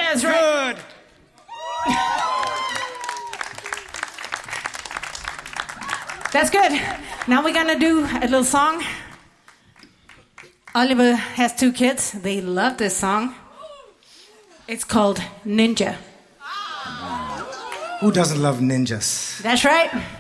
That's right. Good. That's good. Now we're gonna do a little song. Oliver has 2 kids. They love this song. It's called Ninja. Who doesn't love ninjas? That's right.